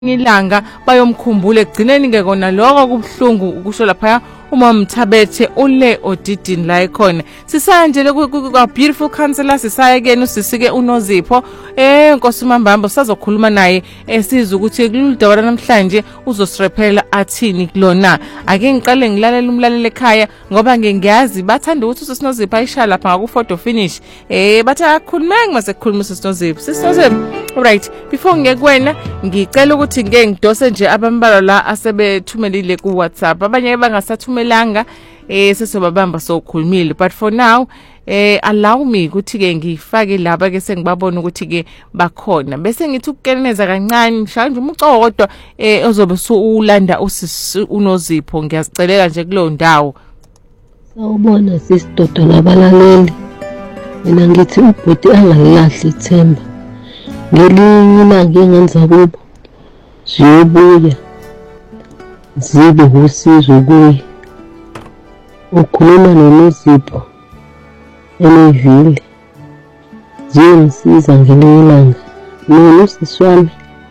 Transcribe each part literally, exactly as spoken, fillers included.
ilanga bayomkhumbula egcineni ngekona lokho kubhlungu ukusho lapha uma Mthabethe ule odidini la ekhona sisaya nje ku beautiful counselor sisaya kene usisike uNozipho eh Nkosi Mambambo sazokhuluma naye esiza ukuthi kuludawara namhlanje uzosirephela athini kulona ake ngiqale ngilalela umlaleli ekhaya ngoba ngiyazi bathanda ukuthi uSinozipho ayisha lapha ngaku photo finish eh bathi akukhulumeki mase kukhuluma uSinozipho Sinozipho right before ngekwena ngicela ukuthi ngeke ngidose nje abambalo la asebethumelile ku WhatsApp abanye bangasathumelanga eh sesebabamba sokhulumile but for now eh allow me ukuthi ke ngifake laba ke sengibabona ukuthi ke bakhona bese ngithi ukukeneza kancane mhlawumbe umuco wodwa eh ozobe ulanda usisi uNozipho ngiyazicelela nje kulo ndawo. Sawubona sisidodo nabalaleli mina ngithi ubhuti angalilahli ithemba ngelinye ilanga engenza kubo ziyobuya zibe usizo kuye ukhuluma noNozipho enevile ziyomsiza ngelinye ilanga mina usisi wami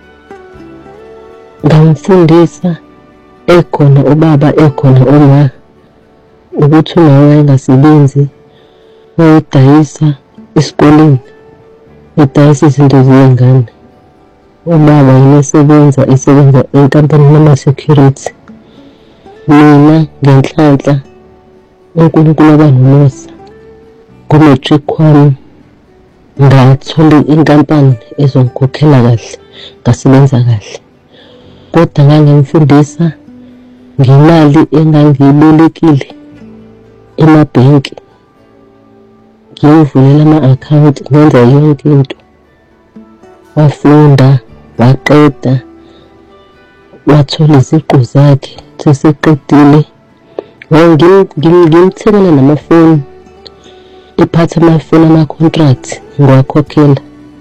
ngamfundisa ekhona ubaba ekhona oma ukuthi nawe engasebenzi wayedayisa esikoleni edayisa izinto zengane ubaba unesebenza esebenza enkampani nama security mina ngenhlanhla uNkulunkulu abanomusa kumatric wami ngathola inkampani ezongikhokhela kahle ngasebenza kahle kodwa ngangimfundisa ngemali engangiyibolekile emabhenki ngiyovulela ama-account ngenza yonke into wafunda waqeda wathola iziqu zakhe seseqedile ngimthekela namafoni iphatha amafoni ama-contract ngiwakhokhela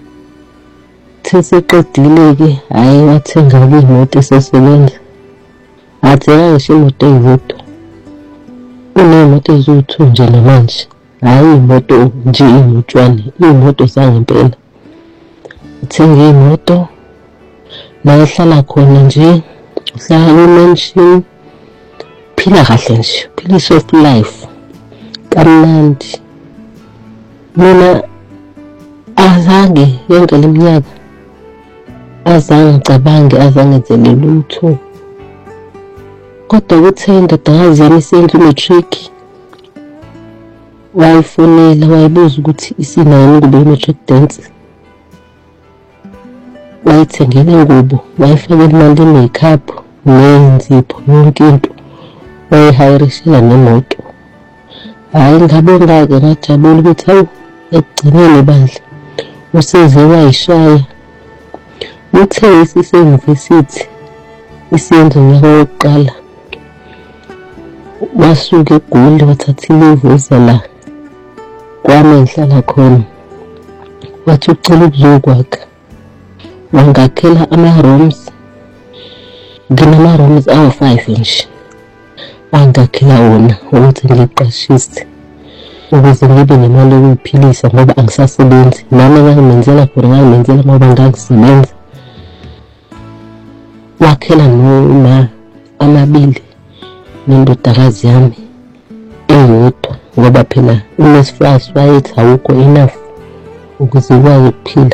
seseqedile-ke hhayi wathenga-ke imoto esesebenza athenga ngisho imoto eyodwa uney'moto eziwu-two nje namanje hhayi imoto nje iy'motshwane iy'moto zangempela uthenge imoto la ehlala khona nje uhlala kwi-mansion phila kahle nje phila i-soft life kamnandi mina azange yonke le minyaka azange ngicabange azange enzele lutho kodwa kuthe indodakazi yami isenza umatric wayifonela wayibuza ukuthi isinani kube i-matric dance wayithengele ingubo wayifakela imali i-makeup nenzipho yonke into wayihayirishela nemoto hhayi ngabonga-ke ngajabula ukuthi hawu ekugcineni bandla useze wayishaya uthe isise-university isenza unyaka wokuqala wasuka eGoli wathatha ilevu uza la kwami engihlala khona wathi ucela ukuzokwakha wangakhela ama-rooms nginama-rooms awu-five nje angakhela wona ukuthi ngiqashise ukuze ngibe nemali yokuyiphilisa ngoba angisasebenzi nami ngangimenzela khona ngangimenzela ngoba ngangisebenza wakhela noma amabili nendodakazi yami eyodwa ngoba phela uNesiflas wayethi awukho enough ukuze ukwazi ukuphila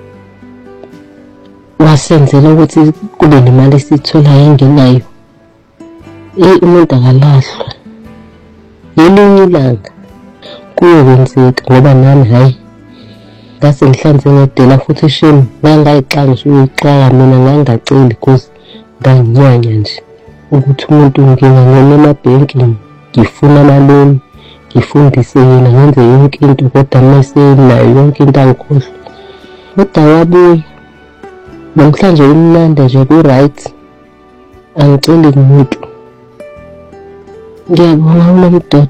wasenzela ukuthi kube nemali esitholayo engenayo eh umuntu akalahlwa yelinye ilanga kuyokwenzeka ngoba nami hayi ngase ngihlanze ngedela futhi shame ngangayixaka ngisho uyixaka mina ngangaceli because nganginyanya nje ukuthi umuntu ngingangena emabhenki ngifuna amaloni ngifundise yena ngenze yonke into kodwa mase nayo yonke into angikhohlwa kodwa wabuya namhlanje umnandi nje ku-right angiceli kumuntu ngiyabonga unomdodo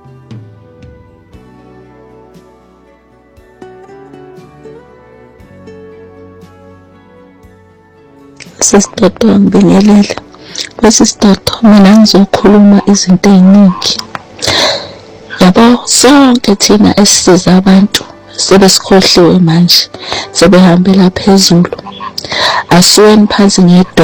sisidodo ngibingelele kwesisidodo mina ngizokhuluma izinto ey'ningi yabo sonke thina esisiza abantu sebesikhohliwe manje, sebehambela phezulu. Asiweni phansi ngedwa.